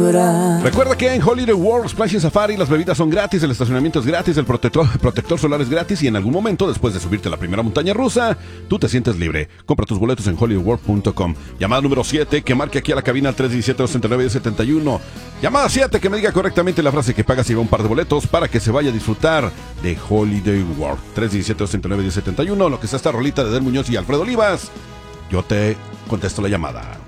aventura. Recuerda que en Holiday World Splash Safari las bebidas son gratis, el estacionamiento es gratis, el protector solar es gratis y en algún momento, después de subirte a la primera montaña rusa, tú te sientes libre. Compra tus boletos en holidayworld.com. Llamada número 7, que marque aquí a la cabina al 317-269-1071. Llamada 7, que me diga correctamente la frase que paga si va un par de boletos para que se vaya a disfrutar de Holiday World. 317-269-1071, lo que está esta rolita de Del Muñoz y Alfredo Olivas. Yo te contesto la llamada.